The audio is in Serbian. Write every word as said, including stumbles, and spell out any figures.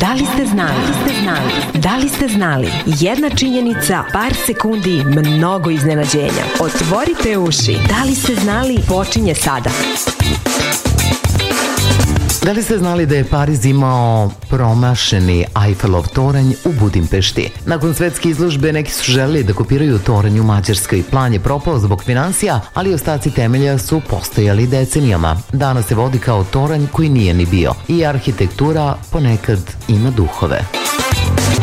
Da li ste znali? Da li ste znali? Da li ste znali? Jedna činjenica, par sekundi, mnogo iznenađenja. Otvorite uši. Da li ste znali? Počinje sada. Da li ste znali da je Pariz imao promašeni Eiffelov toranj u Budimpešti? Nakon svetske izložbe neki su želeli da kopiraju toranj u Mađarskoj. Plan je propao zbog finansija, ali ostaci temelja su postojali decenijama. Danas se vodi kao toranj koji nije ni bio. I arhitektura ponekad ima duhove.